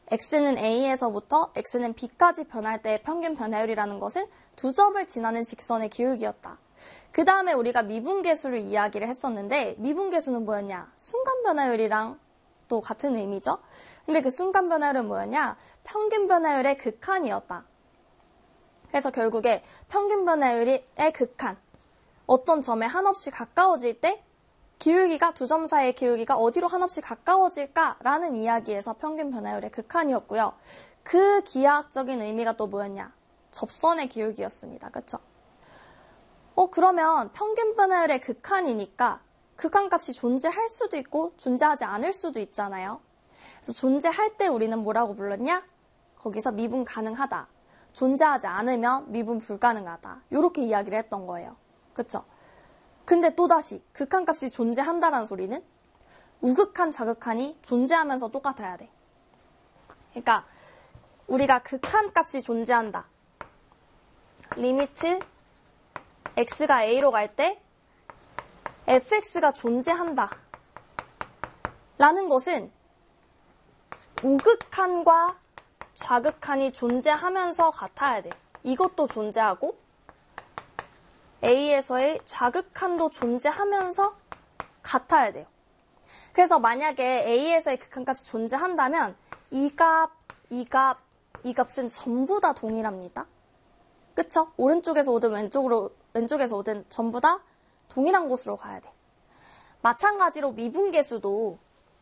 x는 a에서부터 x는 b까지 변할 때의 평균 변화율이라는 것은 두 점을 지나는 직선의 기울기였다. 그 다음에 우리가 미분계수를 이야기를 했었는데 미분계수는 뭐였냐? 순간 변화율이랑 또 같은 의미죠. 근데 그 순간 변화율은 뭐였냐? 평균 변화율의 극한이었다. 그래서 결국에 평균 변화율의 극한, 어떤 점에 한없이 가까워질 때 기울기가 두 점 사이의 기울기가 어디로 한없이 가까워질까라는 이야기에서 평균 변화율의 극한이었고요. 그 기하학적인 의미가 또 뭐였냐? 접선의 기울기였습니다. 그렇죠? 그러면 평균 변화율의 극한이니까 극한값이 존재할 수도 있고 존재하지 않을 수도 있잖아요. 그래서 존재할 때 우리는 뭐라고 불렀냐? 거기서 미분 가능하다. 존재하지 않으면 미분 불가능하다. 이렇게 이야기를 했던 거예요. 그렇죠? 근데 또다시 극한값이 존재한다는 소리는 우극한, 좌극한이 존재하면서 똑같아야 돼. 그러니까 우리가 극한값이 존재한다. 리미트 x가 a로 갈 때 fx가 존재한다. 라는 것은 우극한과 좌극한이 존재하면서 같아야 돼. 이것도 존재하고 A에서의 좌극한도 존재하면서 같아야 돼요. 그래서 만약에 A에서의 극한값이 존재한다면 이 값은 전부 다 동일합니다. 그쵸? 오른쪽에서 오든 왼쪽에서 오든 전부 다 동일한 곳으로 가야 돼. 마찬가지로 미분계수도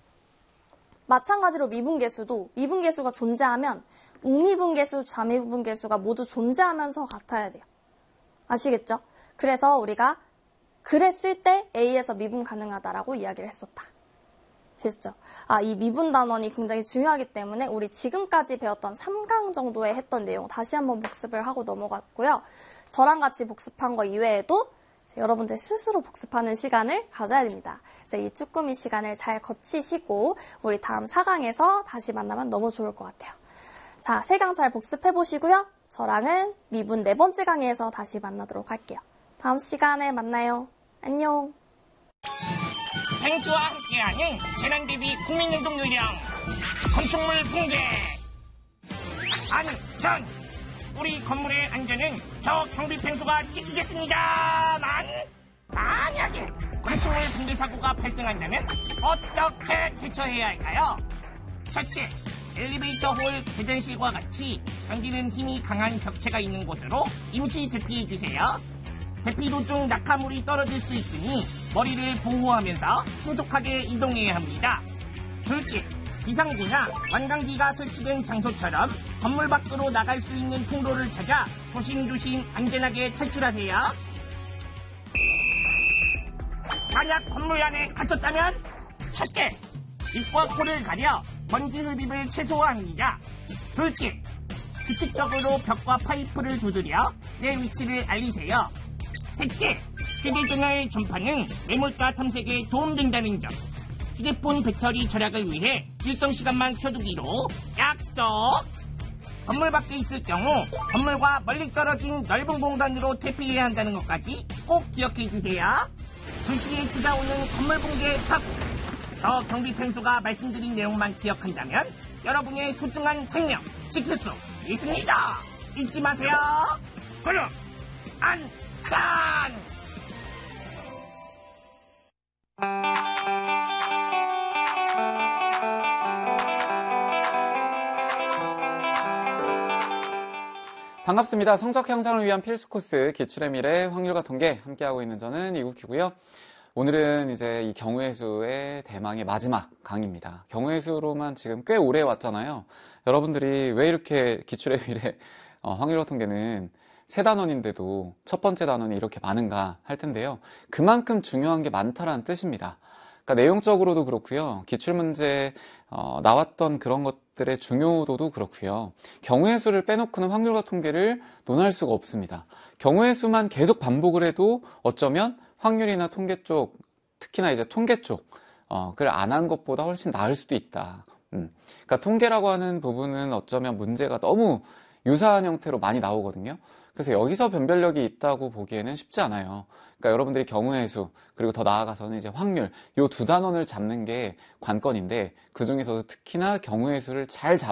미분계수가 존재하면 우미분계수, 좌미분계수가 모두 존재하면서 같아야 돼요. 아시겠죠? 그래서 우리가 그랬을 때 A에서 미분 가능하다라고 이야기를 했었다. 됐죠? 이 미분 단원이 굉장히 중요하기 때문에 우리 지금까지 배웠던 3강 정도에 했던 내용 다시 한번 복습을 하고 넘어갔고요. 저랑 같이 복습한 거 이외에도 여러분들 스스로 복습하는 시간을 가져야 됩니다. 그래서 이 쭈꾸미 시간을 잘 거치시고 우리 다음 4강에서 다시 만나면 너무 좋을 것 같아요. 자, 3강 잘 복습해보시고요. 저랑은 미분 4번째 강의에서 다시 만나도록 할게요. 다음 시간에 만나요. 안녕. 팽수와 함께하는 재난대비 국민행동 요령 건축물 붕괴 안전. 우리 건물의 안전은 저 경비 팽수가 지키겠습니다만 만약에 건축물 붕괴 사고가 발생한다면 어떻게 대처해야 할까요? 첫째, 엘리베이터 홀 계단실과 같이 당기는 힘이 강한 벽체가 있는 곳으로 임시 대피해 주세요. 대피 도중 낙하물이 떨어질 수 있으니 머리를 보호하면서 신속하게 이동해야 합니다. 둘째, 비상구나 관광기가 설치된 장소처럼 건물 밖으로 나갈 수 있는 통로를 찾아 조심조심 안전하게 탈출하세요. 만약 건물 안에 갇혔다면 첫째, 입과 코를 가려 먼지 흡입을 최소화합니다. 둘째, 규칙적으로 벽과 파이프를 두드려 내 위치를 알리세요. 셋째, 휴대전화의 전파는 매몰자 탐색에 도움된다는 점. 휴대폰 배터리 절약을 위해 일정 시간만 켜두기로 약속! 건물 밖에 있을 경우 건물과 멀리 떨어진 넓은 공간으로 대피해야 한다는 것까지 꼭 기억해 주세요. 2시에 찾아오는 건물 붕괴 탑! 저 경비 팽수가 말씀드린 내용만 기억한다면 여러분의 소중한 생명 지킬 수 있습니다. 잊지 마세요. 그럼 안전! 반갑습니다. 성적 향상을 위한 필수 코스 기출의 미래 확률과 통계 함께하고 있는 저는 이국희고요. 오늘은 이제 이 경우의 수의 대망의 마지막 강의입니다. 경우의 수로만 지금 꽤 오래 왔잖아요. 여러분들이 왜 이렇게 기출의 미래 확률과 통계는 세 단원인데도 첫 번째 단원이 이렇게 많은가 할 텐데요. 그만큼 중요한 게 많다라는 뜻입니다. 그러니까 내용적으로도 그렇고요. 기출문제 나왔던 그런 것들의 중요도도 그렇고요. 경우의 수를 빼놓고는 확률과 통계를 논할 수가 없습니다. 경우의 수만 계속 반복을 해도 어쩌면 확률이나 통계 쪽, 특히나 이제 통계 쪽 그걸 안 한 것보다 훨씬 나을 수도 있다. 그러니까 통계라고 하는 부분은 어쩌면 문제가 너무 유사한 형태로 많이 나오거든요. 그래서 여기서 변별력이 있다고 보기에는 쉽지 않아요. 그러니까 여러분들이 경우의 수, 그리고 더 나아가서는 이제 확률, 요 두 단원을 잡는 게 관건인데, 그 중에서도 특히나 경우의 수를 잘 잡아